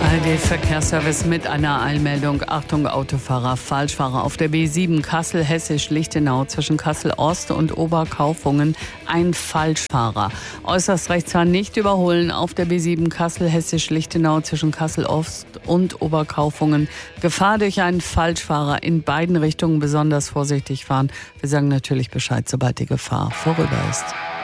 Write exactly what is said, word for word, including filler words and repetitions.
A R D-Verkehrsservice mit einer Eilmeldung. Achtung, Autofahrer, Falschfahrer auf der B sieben Kassel-Hessisch-Lichtenau zwischen Kassel-Ost und Oberkaufungen. Ein Falschfahrer. Äußerst rechts fahren nicht überholen auf der B sieben Kassel-Hessisch-Lichtenau zwischen Kassel-Ost und Oberkaufungen. Gefahr durch einen Falschfahrer in beiden Richtungen, besonders vorsichtig fahren. Wir sagen natürlich Bescheid, sobald die Gefahr vorüber ist.